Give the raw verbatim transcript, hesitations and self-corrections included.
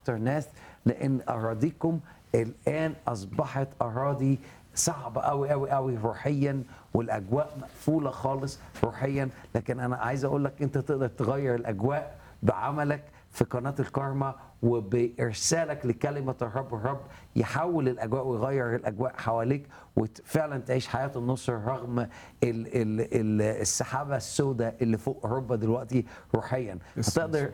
أكتر ناس، لأن أراضيكم الآن أصبحت أراضي صعبة أوي أوي أوي روحيًا، والأجواء مقفولة خالص روحيًا، لكن أنا عايز أقول لك أنت تقدر تغيّر الأجواء بعملك في قناة الكارما، وبإرسالك لكلمة الرب. الرب يحوّل الأجواء ويغيّر الأجواء حواليك، وت فعلًا تعيش حياة النصر رغم ال ال ال السحابة السودا اللي فوق أوروبا دلوقتي روحيًا. باسم هتقدر يسوع.